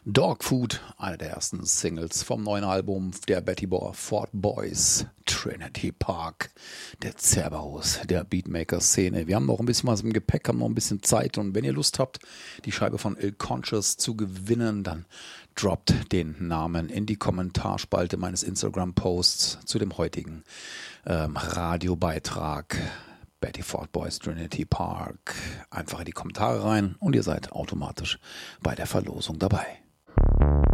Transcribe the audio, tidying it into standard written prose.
Dogfood, eine der ersten Singles vom neuen Album der Betty Ford Boys, Trinity Park, der Cerberus der Beatmaker-Szene. Wir haben noch ein bisschen was im Gepäck, haben noch ein bisschen Zeit und wenn ihr Lust habt, die Scheibe von Ill Conscious zu gewinnen, dann droppt den Namen in die Kommentarspalte meines Instagram-Posts zu dem heutigen Radiobeitrag. Betty Ford Boys, Trinity Park. Einfach in die Kommentare rein und ihr seid automatisch bei der Verlosung dabei.